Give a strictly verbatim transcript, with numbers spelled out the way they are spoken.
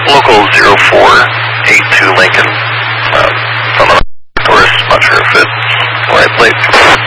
local zero four eight two Lincoln, uh, from a tourist, not sure if it's the right place.